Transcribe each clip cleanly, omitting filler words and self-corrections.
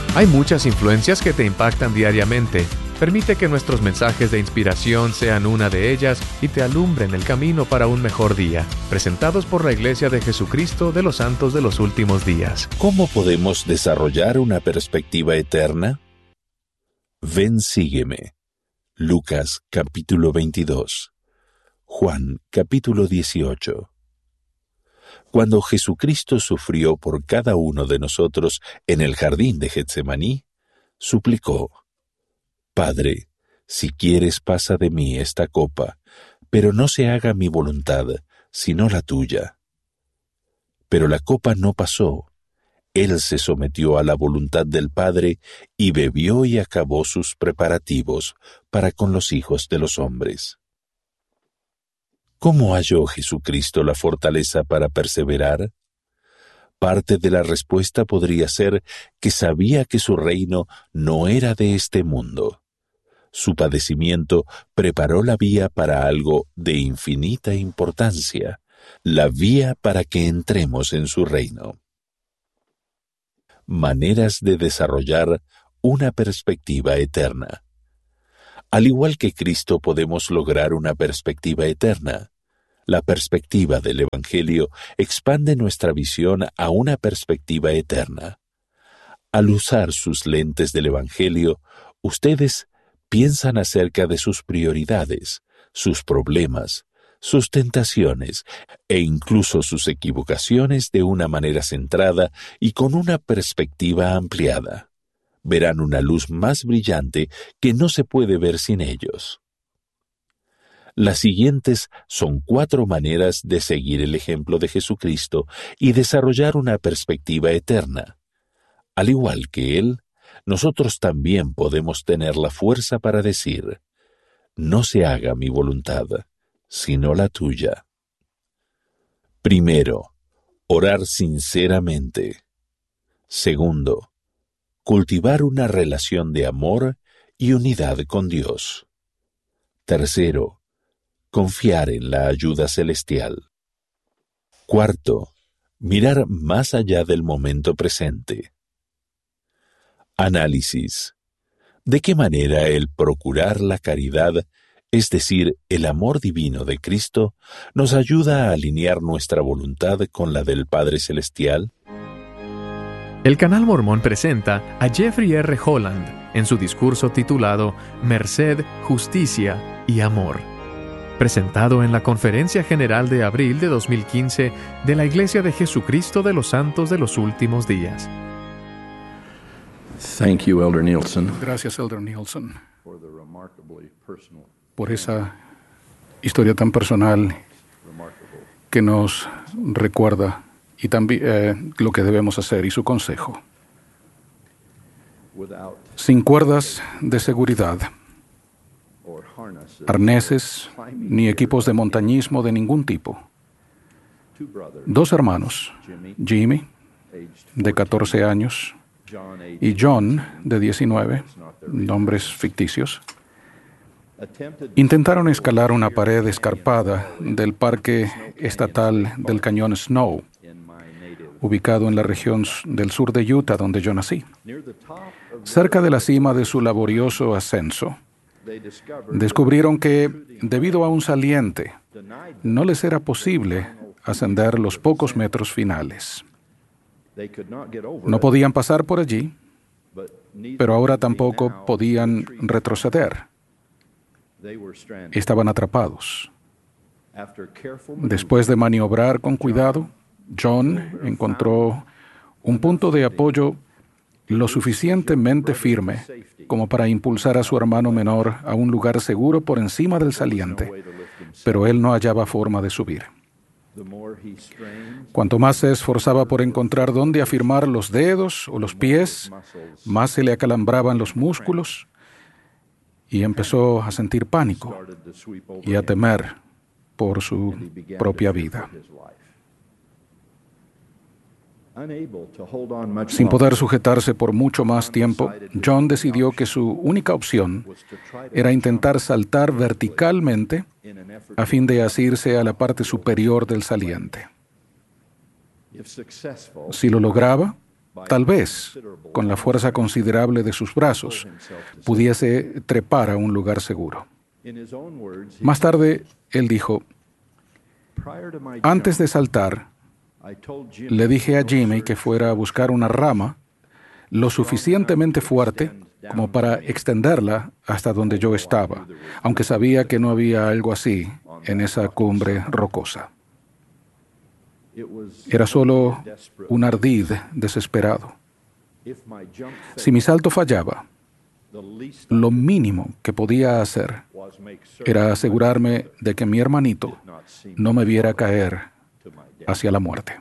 Hay muchas influencias que te impactan diariamente. Permite que nuestros mensajes de inspiración sean una de ellas y te alumbren el camino para un mejor día. Presentados por la Iglesia de Jesucristo de los Santos de los Últimos Días. ¿Cómo podemos desarrollar una perspectiva eterna? Ven, sígueme. Lucas capítulo 22. Juan capítulo 18. Cuando Jesucristo sufrió por cada uno de nosotros en el jardín de Getsemaní, suplicó: Padre, si quieres pasa de mí esta copa, pero no se haga mi voluntad, sino la tuya. Pero la copa no pasó. Él se sometió a la voluntad del Padre y bebió y acabó sus preparativos para con los hijos de los hombres. ¿Cómo halló Jesucristo la fortaleza para perseverar? Parte de la respuesta podría ser que sabía que su reino no era de este mundo. Su padecimiento preparó la vía para algo de infinita importancia, la vía para que entremos en su reino. Maneras de desarrollar una perspectiva eterna. Al igual que Cristo, podemos lograr una perspectiva eterna. La perspectiva del Evangelio expande nuestra visión a una perspectiva eterna. Al usar sus lentes del Evangelio, ustedes piensan acerca de sus prioridades, sus problemas, sus tentaciones e incluso sus equivocaciones de una manera centrada y con una perspectiva ampliada. Verán una luz más brillante que no se puede ver sin ellos. Las siguientes son 4 maneras de seguir el ejemplo de Jesucristo y desarrollar una perspectiva eterna. Al igual que Él, nosotros también podemos tener la fuerza para decir: no se haga mi voluntad, sino la tuya. Primero, orar sinceramente. Segundo, cultivar una relación de amor y unidad con Dios. Tercero, confiar en la ayuda celestial. Cuarto, mirar más allá del momento presente. Análisis. ¿De qué manera el procurar la caridad, es decir, el amor divino de Cristo, nos ayuda a alinear nuestra voluntad con la del Padre Celestial? El Canal Mormón presenta a Jeffrey R. Holland en su discurso titulado Merced, Justicia y Amor, presentado en la Conferencia General de abril de 2015 de la Iglesia de Jesucristo de los Santos de los Últimos Días. Thank you, Elder Nielsen. Gracias, Elder Nielsen, por esa historia tan personal que nos recuerda y también lo que debemos hacer y su consejo. Sin cuerdas de seguridad, arneses ni equipos de montañismo de ningún tipo, 2 hermanos, Jimmy, de 14 años, y John, de 19, nombres ficticios, intentaron escalar una pared escarpada del Parque Estatal del Cañón Snow, ubicado en la región del sur de Utah, donde yo nací. Cerca de la cima de su laborioso ascenso, descubrieron que, debido a un saliente, no les era posible ascender los pocos metros finales. No podían pasar por allí, pero ahora tampoco podían retroceder. Estaban atrapados. Después de maniobrar con cuidado, John encontró un punto de apoyo lo suficientemente firme como para impulsar a su hermano menor a un lugar seguro por encima del saliente, pero él no hallaba forma de subir. Cuanto más se esforzaba por encontrar dónde afirmar los dedos o los pies, más se le acalambraban los músculos y empezó a sentir pánico y a temer por su propia vida. Sin poder sujetarse por mucho más tiempo, John decidió que su única opción era intentar saltar verticalmente a fin de asirse a la parte superior del saliente. Si lo lograba, tal vez, con la fuerza considerable de sus brazos, pudiese trepar a un lugar seguro. Más tarde, él dijo, antes de saltar, le dije a Jimmy que fuera a buscar una rama lo suficientemente fuerte como para extenderla hasta donde yo estaba, aunque sabía que no había algo así en esa cumbre rocosa. Era solo un ardid desesperado. Si mi salto fallaba, lo mínimo que podía hacer era asegurarme de que mi hermanito no me viera caer hacia la muerte.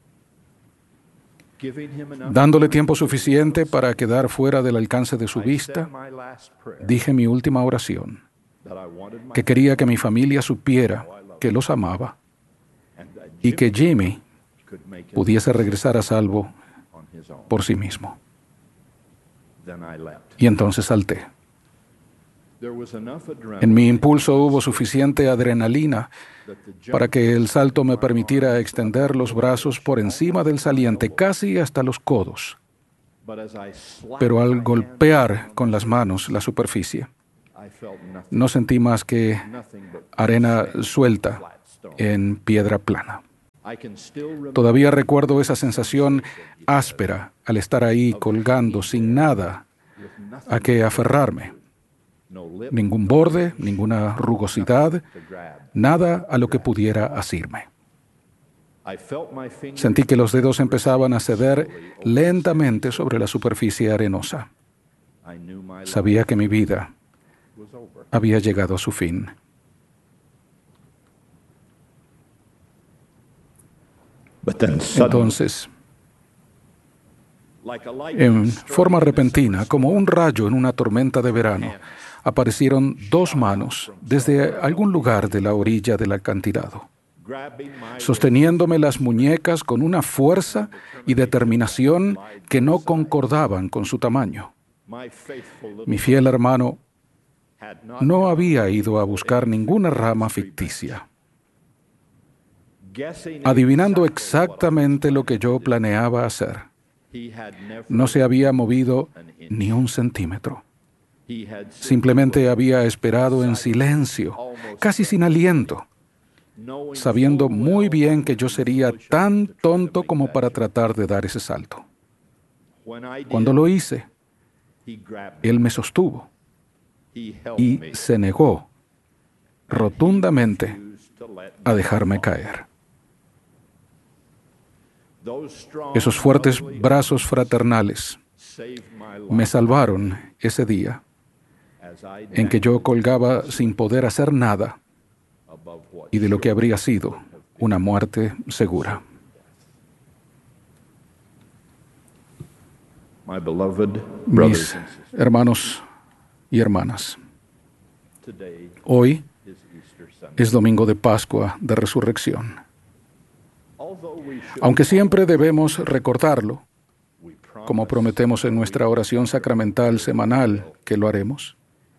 Dándole tiempo suficiente para quedar fuera del alcance de su vista, dije mi última oración, que quería que mi familia supiera que los amaba y que Jimmy pudiese regresar a salvo por sí mismo. Y entonces salté. En mi impulso hubo suficiente adrenalina para que el salto me permitiera extender los brazos por encima del saliente, casi hasta los codos. Pero al golpear con las manos la superficie, no sentí más que arena suelta en piedra plana. Todavía recuerdo esa sensación áspera al estar ahí colgando sin nada a que aferrarme. Ningún borde, ninguna rugosidad, nada a lo que pudiera asirme. Sentí que los dedos empezaban a ceder lentamente sobre la superficie arenosa. Sabía que mi vida había llegado a su fin. Entonces, en forma repentina, como un rayo en una tormenta de verano, aparecieron dos manos desde algún lugar de la orilla del acantilado, sosteniéndome las muñecas con una fuerza y determinación que no concordaban con su tamaño. Mi fiel hermano no había ido a buscar ninguna rama ficticia. Adivinando exactamente lo que yo planeaba hacer, no se había movido ni un centímetro. Simplemente había esperado en silencio, casi sin aliento, sabiendo muy bien que yo sería tan tonto como para tratar de dar ese salto. Cuando lo hice, él me sostuvo y se negó rotundamente a dejarme caer. Esos fuertes brazos fraternales me salvaron ese día en que yo colgaba sin poder hacer nada y de lo que habría sido una muerte segura. Mis hermanos y hermanas, hoy es domingo de Pascua de Resurrección. Aunque siempre debemos recordarlo, como prometemos en nuestra oración sacramental semanal que lo haremos,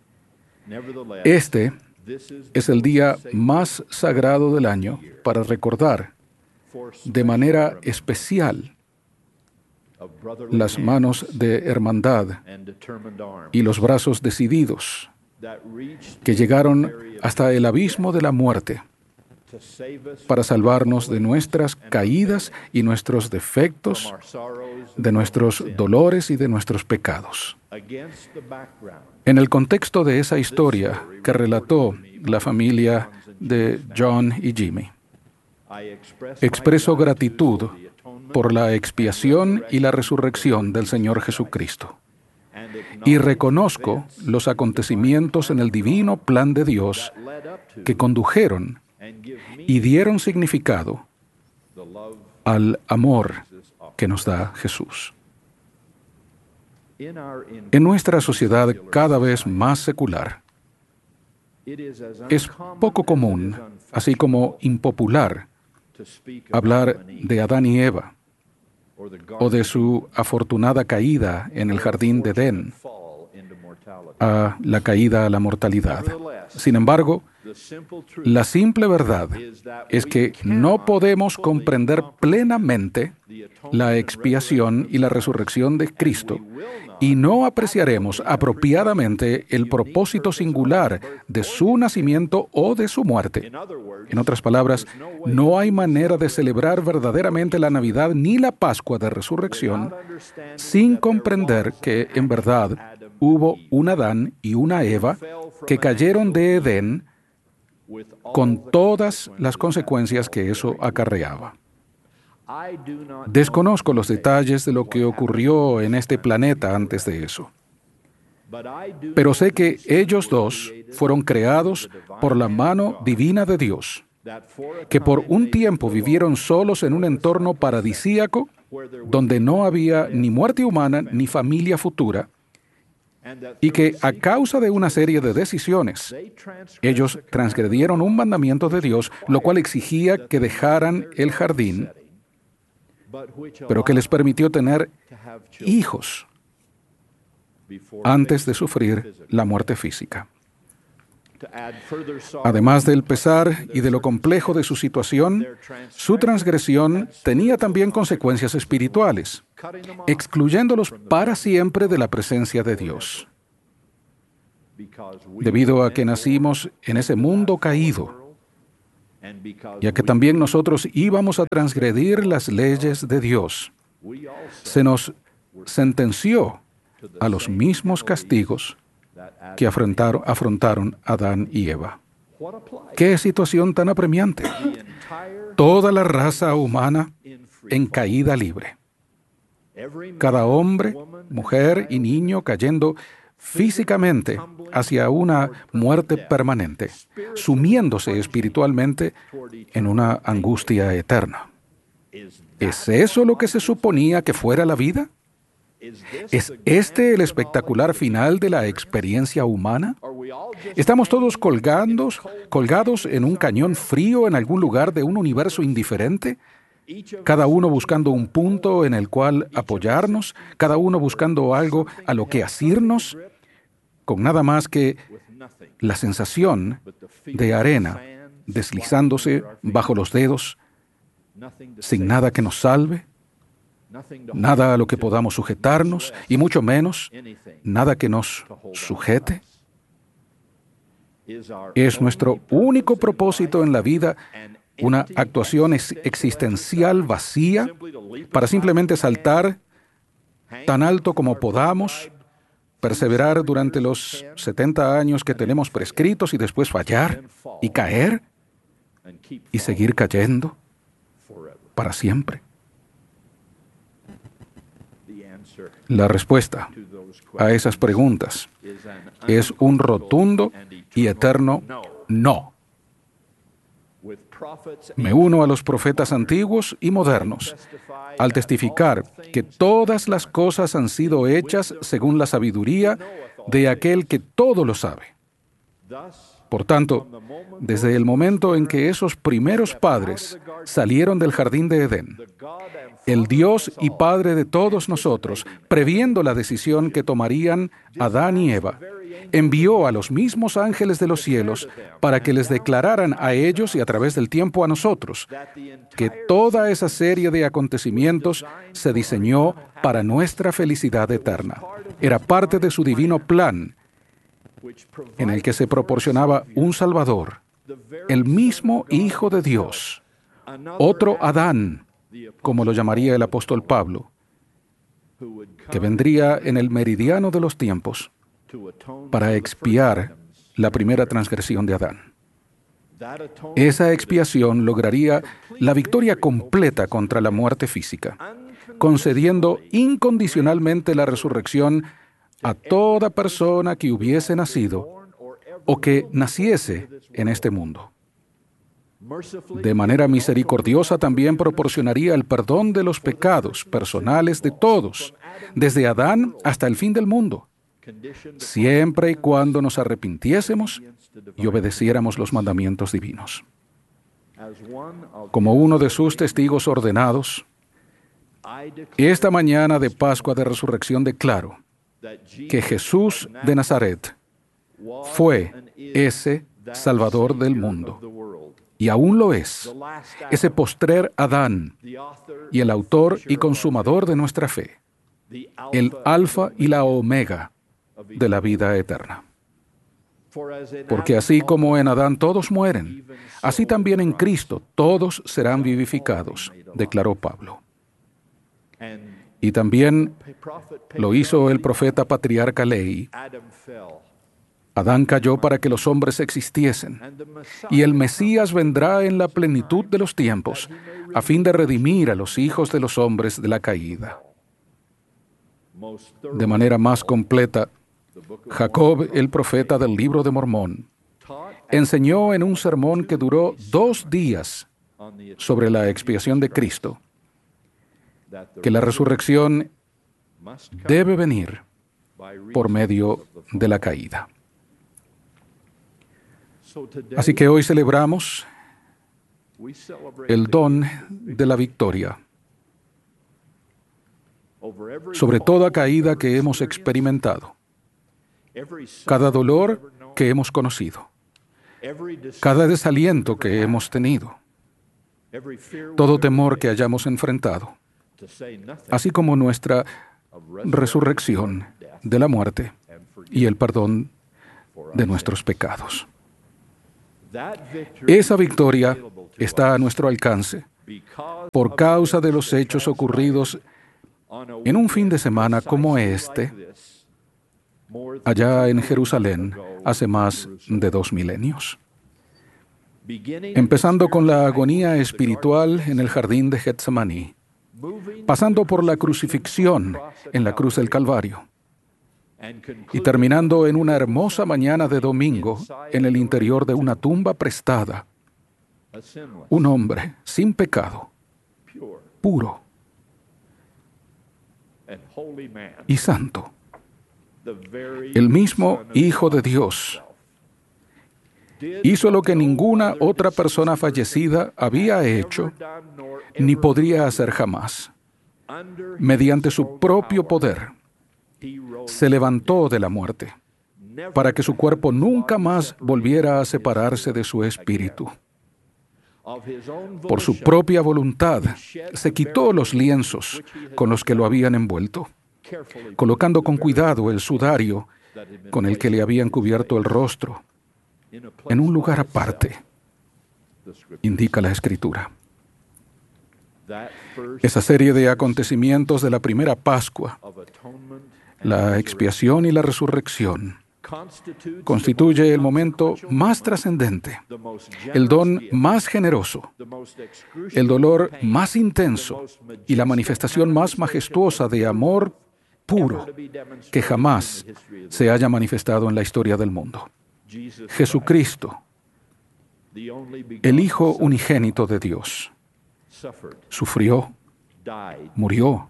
este es el día más sagrado del año para recordar de manera especial las manos de hermandad y los brazos decididos que llegaron hasta el abismo de la muerte para salvarnos de nuestras caídas y nuestros defectos, de nuestros dolores y de nuestros pecados. En el contexto de esa historia que relató la familia de John y Jimmy, expreso gratitud por la expiación y la resurrección del Señor Jesucristo y reconozco los acontecimientos en el divino plan de Dios que condujeron y dieron significado al amor que nos da Jesús. En nuestra sociedad cada vez más secular, es poco común, así como impopular, hablar de Adán y Eva o de su afortunada caída en el jardín de Edén, a la caída a la mortalidad. Sin embargo, La simple verdad es que no podemos comprender plenamente la expiación y la resurrección de Cristo y no apreciaremos apropiadamente el propósito singular de su nacimiento o de su muerte. En otras palabras, no hay manera de celebrar verdaderamente la Navidad ni la Pascua de Resurrección sin comprender que, en verdad, hubo un Adán y una Eva que cayeron de Edén con todas las consecuencias que eso acarreaba. Desconozco los detalles de lo que ocurrió en este planeta antes de eso. Pero sé que ellos dos fueron creados por la mano divina de Dios, que por un tiempo vivieron solos en un entorno paradisíaco donde no había ni muerte humana ni familia futura, y que a causa de una serie de decisiones, ellos transgredieron un mandamiento de Dios, lo cual exigía que dejaran el jardín, pero que les permitió tener hijos antes de sufrir la muerte física. Además del pesar y de lo complejo de su situación, su transgresión tenía también consecuencias espirituales, excluyéndolos para siempre de la presencia de Dios. Debido a que nacimos en ese mundo caído, ya que también nosotros íbamos a transgredir las leyes de Dios, se nos sentenció a los mismos castigos que afrontaron Adán y Eva. ¡Qué situación tan apremiante! Toda la raza humana en caída libre. Cada hombre, mujer y niño cayendo físicamente hacia una muerte permanente, sumiéndose espiritualmente en una angustia eterna. ¿Es eso lo que se suponía que fuera la vida? ¿Es este el espectacular final de la experiencia humana? ¿Estamos todos colgados en un cañón frío en algún lugar de un universo indiferente? Cada uno buscando un punto en el cual apoyarnos, cada uno buscando algo a lo que asirnos, con nada más que la sensación de arena deslizándose bajo los dedos, sin nada que nos salve, nada a lo que podamos sujetarnos, y mucho menos nada que nos sujete. ¿Es nuestro único propósito en la vida una actuación existencial vacía para simplemente saltar tan alto como podamos, perseverar durante los 70 años que tenemos prescritos y después fallar y caer y seguir cayendo para siempre? La respuesta a esas preguntas es un rotundo y eterno no. Me uno a los profetas antiguos y modernos al testificar que todas las cosas han sido hechas según la sabiduría de aquel que todo lo sabe. Por tanto, desde el momento en que esos primeros padres salieron del jardín de Edén, el Dios y Padre de todos nosotros, previendo la decisión que tomarían Adán y Eva, envió a los mismos ángeles de los cielos para que les declararan a ellos y a través del tiempo a nosotros que toda esa serie de acontecimientos se diseñó para nuestra felicidad eterna. Era parte de su divino plan, en el que se proporcionaba un Salvador, el mismo Hijo de Dios, otro Adán, como lo llamaría el apóstol Pablo, que vendría en el meridiano de los tiempos para expiar la primera transgresión de Adán. Esa expiación lograría la victoria completa contra la muerte física, concediendo incondicionalmente la resurrección a toda persona que hubiese nacido o que naciese en este mundo. De manera misericordiosa también proporcionaría el perdón de los pecados personales de todos, desde Adán hasta el fin del mundo, siempre y cuando nos arrepintiésemos y obedeciéramos los mandamientos divinos. Como uno de sus testigos ordenados, esta mañana de Pascua de Resurrección declaro que Jesús de Nazaret fue, es Salvador del mundo. Y aún lo es, ese postrer Adán y el autor y consumador de nuestra fe, el Alfa y la Omega de la vida eterna. Porque así como en Adán todos mueren, así también en Cristo todos serán vivificados, declaró Pablo. Y también lo hizo el profeta patriarca Leí. Adán cayó para que los hombres existiesen, y el Mesías vendrá en la plenitud de los tiempos, a fin de redimir a los hijos de los hombres de la caída. De manera más completa, Jacob, el profeta del Libro de Mormón, enseñó en un sermón que duró 2 días sobre la expiación de Cristo, que la resurrección debe venir por medio de la caída. Así que hoy celebramos el don de la victoria sobre toda caída que hemos experimentado, cada dolor que hemos conocido, cada desaliento que hemos tenido, todo temor que hayamos enfrentado, así como nuestra resurrección de la muerte y el perdón de nuestros pecados. Esa victoria está a nuestro alcance por causa de los hechos ocurridos en un fin de semana como este, allá en Jerusalén, hace más de 2 milenios. Empezando con la agonía espiritual en el jardín de Getsemaní, pasando por la crucifixión en la cruz del Calvario, y terminando en una hermosa mañana de domingo en el interior de una tumba prestada, un hombre sin pecado, puro y santo, el mismo Hijo de Dios, hizo lo que ninguna otra persona fallecida había hecho ni podría hacer jamás. Mediante su propio poder, se levantó de la muerte para que su cuerpo nunca más volviera a separarse de su espíritu. Por su propia voluntad, se quitó los lienzos con los que lo habían envuelto, colocando con cuidado el sudario con el que le habían cubierto el rostro en un lugar aparte, indica la Escritura. Esa serie de acontecimientos de la primera Pascua, la expiación y la resurrección, constituye el momento más trascendente, el don más generoso, el dolor más intenso y la manifestación más majestuosa de amor puro que jamás se haya manifestado en la historia del mundo. Jesucristo, el Hijo unigénito de Dios, sufrió, murió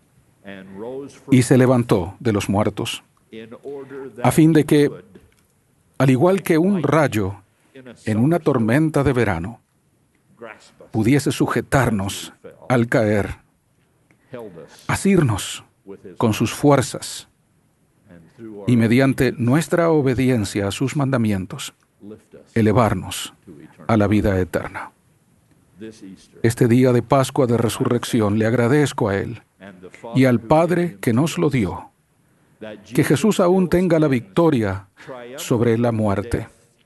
y se levantó de los muertos, a fin de que, al igual que un rayo en una tormenta de verano, pudiese sujetarnos al caer, asirnos con sus fuerzas y mediante nuestra obediencia a sus mandamientos, elevarnos a la vida eterna. Este día de Pascua de Resurrección le agradezco a Él y al Padre que nos lo dio, que Jesús aún tenga la victoria sobre la muerte,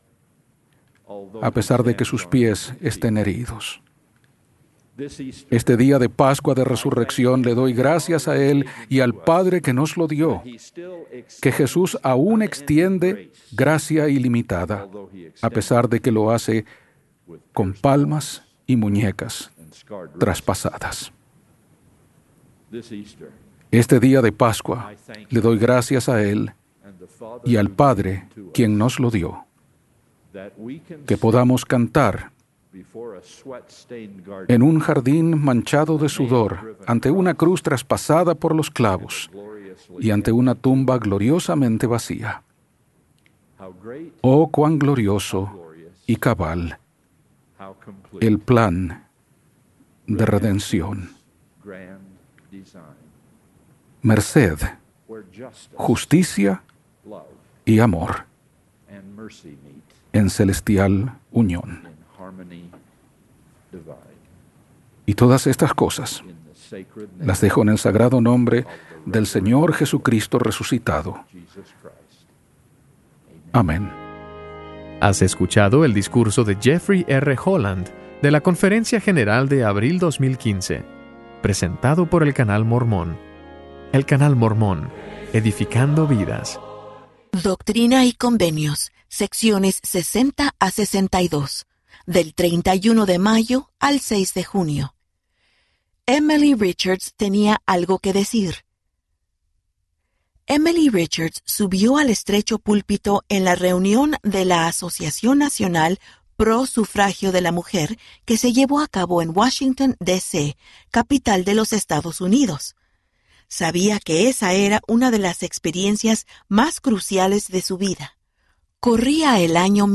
a pesar de que sus pies estén heridos. Este día de Pascua de Resurrección le doy gracias a Él y al Padre que nos lo dio, que Jesús aún extiende gracia ilimitada, a pesar de que lo hace con palmas y muñecas traspasadas. Este día de Pascua le doy gracias a Él y al Padre quien nos lo dio, que podamos cantar en un jardín manchado de sudor, ante una cruz traspasada por los clavos y ante una tumba gloriosamente vacía. Oh, cuán glorioso y cabal el plan de redención. Merced, justicia y amor en celestial unión. Y todas estas cosas las dejo en el sagrado nombre del Señor Jesucristo resucitado. Amén. Has escuchado el discurso de Jeffrey R. Holland de la Conferencia General de abril 2015, presentado por el Canal Mormón. El Canal Mormón, edificando vidas. Doctrina y Convenios, secciones 60 a 62, del 31 de mayo al 6 de junio. Emily Richards tenía algo que decir. Emily Richards subió al estrecho púlpito en la reunión de la Asociación Nacional Pro Sufragio de la Mujer que se llevó a cabo en Washington, D.C., capital de los Estados Unidos. Sabía que esa era una de las experiencias más cruciales de su vida. Corría el año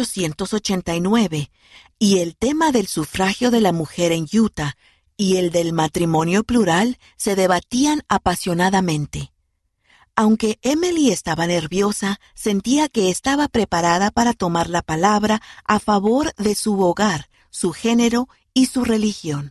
1889 y el tema del sufragio de la mujer en Utah y el del matrimonio plural se debatían apasionadamente. Aunque Emily estaba nerviosa, sentía que estaba preparada para tomar la palabra a favor de su hogar, su género y su religión.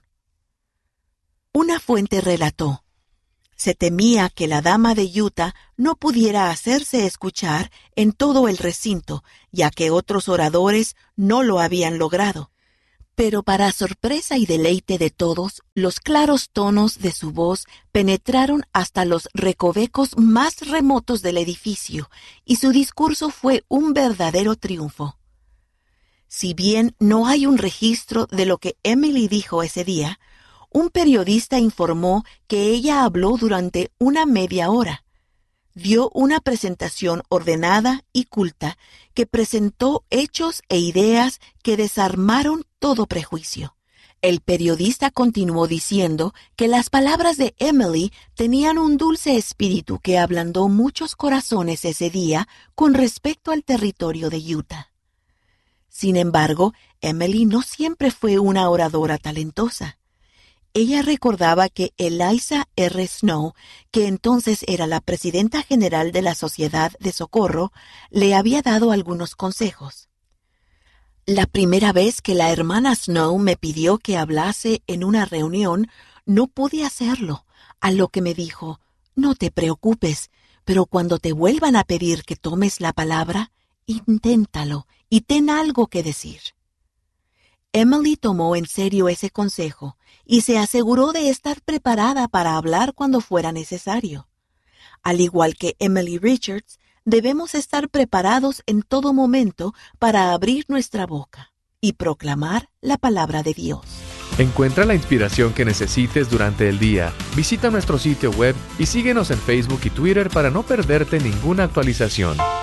Una fuente relató: se temía que la dama de Utah no pudiera hacerse escuchar en todo el recinto, ya que otros oradores no lo habían logrado. Pero para sorpresa y deleite de todos, los claros tonos de su voz penetraron hasta los recovecos más remotos del edificio, y su discurso fue un verdadero triunfo. Si bien no hay un registro de lo que Emily dijo ese día, un periodista informó que ella habló durante una media hora. Dio una presentación ordenada y culta que presentó hechos e ideas que desarmaron todo prejuicio. El periodista continuó diciendo que las palabras de Emily tenían un dulce espíritu que ablandó muchos corazones ese día con respecto al territorio de Utah. Sin embargo, Emily no siempre fue una oradora talentosa. Ella recordaba que Eliza R. Snow, que entonces era la presidenta general de la Sociedad de Socorro, le había dado algunos consejos. La primera vez que la hermana Snow me pidió que hablase en una reunión, no pude hacerlo, a lo que me dijo: no te preocupes, pero cuando te vuelvan a pedir que tomes la palabra, inténtalo y ten algo que decir. Emily tomó en serio ese consejo y se aseguró de estar preparada para hablar cuando fuera necesario. Al igual que Emily Richards, debemos estar preparados en todo momento para abrir nuestra boca y proclamar la palabra de Dios. Encuentra la inspiración que necesites durante el día. Visita nuestro sitio web y síguenos en Facebook y Twitter para no perderte ninguna actualización.